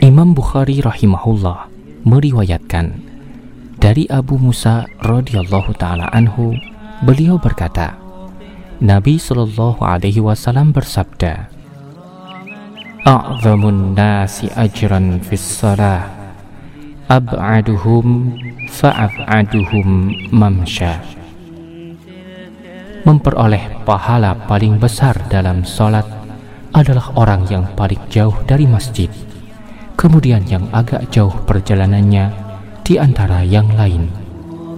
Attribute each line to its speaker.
Speaker 1: Imam Bukhari rahimahullah meriwayatkan dari Abu Musa radhiyallahu ta'ala anhu, beliau berkata, Nabi sallallahu alaihi wasallam bersabda, A'zamun nasi ajran fis salah, ab'aduhum fa'ab'aduhum mamsha. Memperoleh pahala paling besar dalam salat adalah orang yang paling jauh dari masjid, kemudian yang agak jauh perjalanannya di antara yang lain.